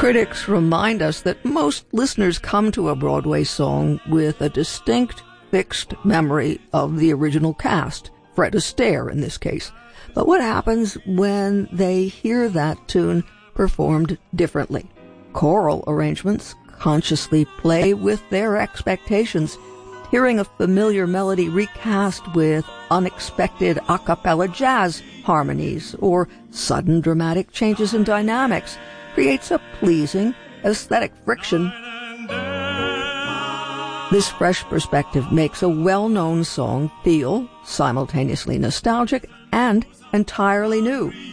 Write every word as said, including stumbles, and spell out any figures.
Critics remind us that most listeners come to a Broadway song with a distinct, fixed memory of the original cast, Fred Astaire in this case. But what happens when they hear that tune performed differently? Choral arrangements consciously play with their expectations. Hearing a familiar melody recast with unexpected a cappella jazz harmonies or sudden dramatic changes in dynamics creates a pleasing aesthetic friction. This fresh perspective makes a well-known song feel simultaneously nostalgic and entirely new.